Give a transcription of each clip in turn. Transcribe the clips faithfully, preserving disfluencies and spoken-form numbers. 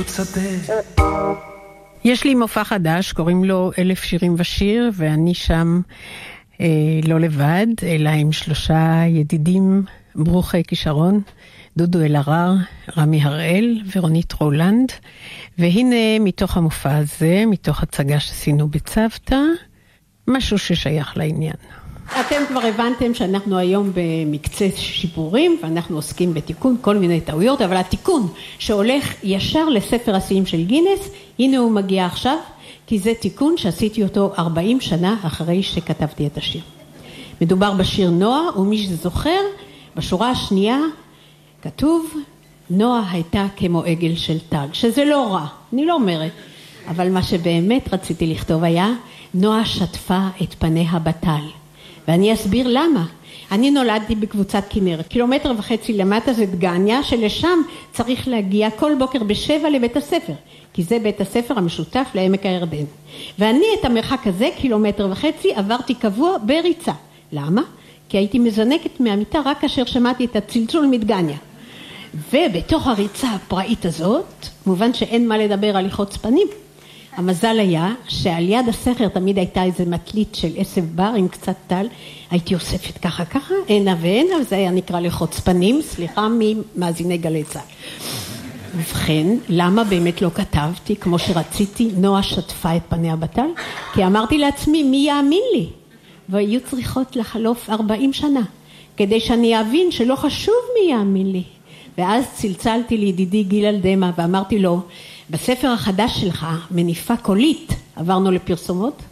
יש לי מופע חדש, קוראים לו אלף שירים ושיר, ואני שם אה, לא לבד, אלא עם שלושה ידידים ברוכי כישרון, דודו אלהרר, רמי הראל ורונית רולנד. והנה מתוך המופע הזה, מתוך הצגה שעשינו בצוותא, משהו ששייך לעניין. אתם כבר הבנתם שאנחנו היום במקצה שיפורים, ואנחנו עוסקים בתיקון כל מיני טעויות, אבל התיקון שהולך ישר לספר השיאים של גינס, הנה הוא מגיע עכשיו, כי זה תיקון שעשיתי אותו ארבעים שנה אחרי שכתבתי את השיר. מדובר בשיר נועה, ומי שזוכר, בשורה השנייה כתוב, נועה הייתה כמו עגל של טל, שזה לא רע, אני לא אומרת, אבל מה שבאמת רציתי לכתוב היה, נועה שטפה את פניה בטל. ואני אסביר למה. אני נולדתי בקבוצת כנרת, קילומטר וחצי למטה זה דגניה, שלשם צריך להגיע כל בוקר בשבע לבית הספר, כי זה בית הספר המשותף לעמק הירדן. ואני את המרחק הזה, קילומטר וחצי, עברתי קבוע בריצה. למה? כי הייתי מזנקת מהמיטה רק כאשר שמעתי את הצלצול מדגניה. ובתוך הריצה הפראית הזאת, מובן שאין מה לדבר על חוצפנים, המזל היה שעל יד הסכר תמיד הייתה איזה מטלית של עשב בר עם קצת טל, הייתי אוספת ככה ככה, הנה והנה, וזה היה נקרא לחוצפנים, סליחה ממאזיני גלי צה"ל. ובכן, למה באמת לא כתבתי כמו שרציתי, נועה שטפה את פניה בטל? כי אמרתי לעצמי, מי יאמין לי? והיו צריכות לחלוף ארבעים שנה, כדי שאני אבין שלא חשוב מי יאמין לי. ואז צלצלתי לידידי גיל אלדמה ואמרתי לו, בספר החדש שלך, מניפה קולית, עברנו לפרסומות?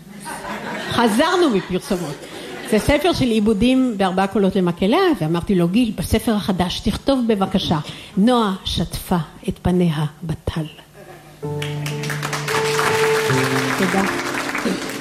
חזרנו מפרסומות. זה ספר של עיבודים בארבעה קולות למקהלה, ואמרתי לו, גיל, בספר החדש, תכתוב בבקשה, נועה שטפה את פניה בטל. תודה.